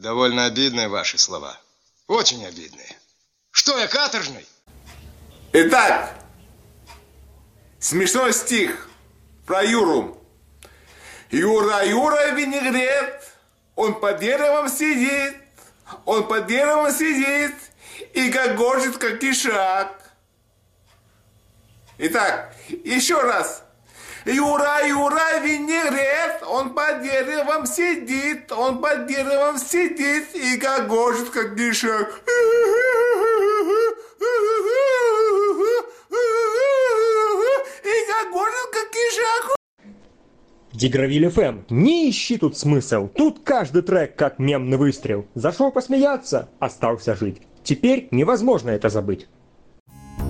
Довольно обидные ваши слова. Очень обидные. Что, я каторжный? Итак, смешной стих про Юру. Юра, Юра, винегрет, он под деревом сидит, и гогочет, как ишак. Итак, еще раз. Юра, Юра, винегрет, он под деревом сидит, и гогочет, как ишак. Дигравиль ФМ. Не ищи тут смысл. Тут каждый трек как мемный выстрел. Зашел посмеяться, остался жить. Теперь невозможно это забыть.